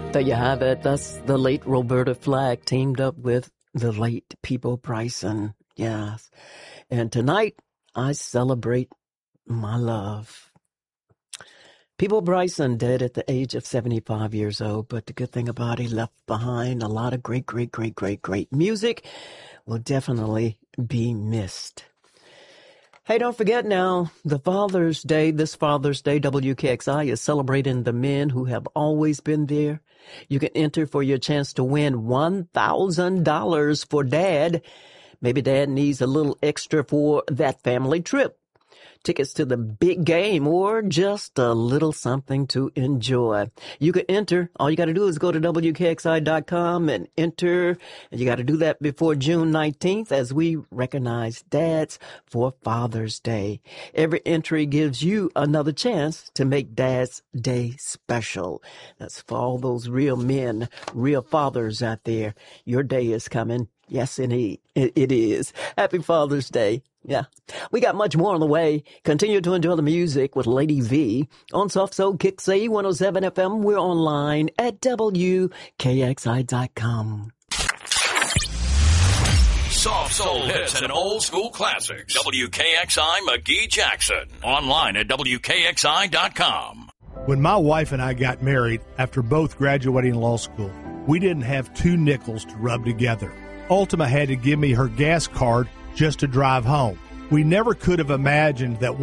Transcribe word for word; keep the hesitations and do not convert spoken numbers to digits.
There you have it. That's the late Roberta Flack teamed up with the late Peabo Bryson. Yes. And tonight, I celebrate my love. Peabo Bryson dead at the age of seventy-five years old, but the good thing about it, he left behind a lot of great, great, great, great, great music. Will definitely be missed. Hey, don't forget now, the Father's Day, this Father's Day, W K X I is celebrating the men who have always been there. You can enter for your chance to win one thousand dollars for Dad. Maybe Dad needs a little extra for that family trip. Tickets to the big game or just a little something to enjoy. You can enter. All you got to do is go to W K X I dot com and enter. And you got to do that before June nineteenth as we recognize dads for Father's Day. Every entry gives you another chance to make Dad's Day special. That's for all those real men, real fathers out there. Your day is coming. Yes, indeed. It, it is. Happy Father's Day. Yeah. We got much more on the way. Continue to enjoy the music with Lady V on Soft Soul Kicks A one oh seven F M. We're online at W K X I dot com. Soft soul hits and old school classics. W K X I McGee Jackson. Online at W K X I dot com. When my wife and I got married after both graduating law school, we didn't have two nickels to rub together. Ultima had to give me her gas card just to drive home. We never could have imagined that